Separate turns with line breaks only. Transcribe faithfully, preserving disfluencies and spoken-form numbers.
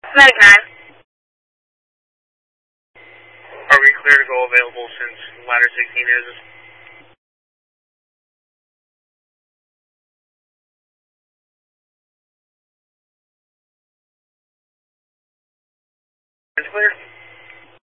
Medic nine.
Are we clear to go available since ladder sixteen is? It's clear.